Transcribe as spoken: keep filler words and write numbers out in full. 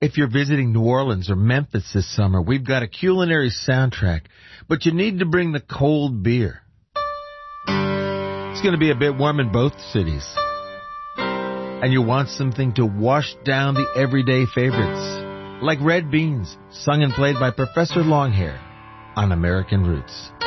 If you're visiting New Orleans or Memphis this summer, we've got a culinary soundtrack, but you need to bring the cold beer. It's going to be a bit warm in both cities. And you want something to wash down the everyday favorites, like Red Beans, sung and played by Professor Longhair on American Roots.